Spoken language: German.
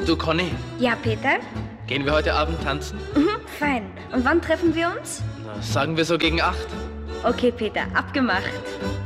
Du, Conny, Ja, Peter? gehen wir heute Abend tanzen? Fein. Und wann treffen wir uns? Na, sagen wir so gegen 8. Okay, Peter, abgemacht.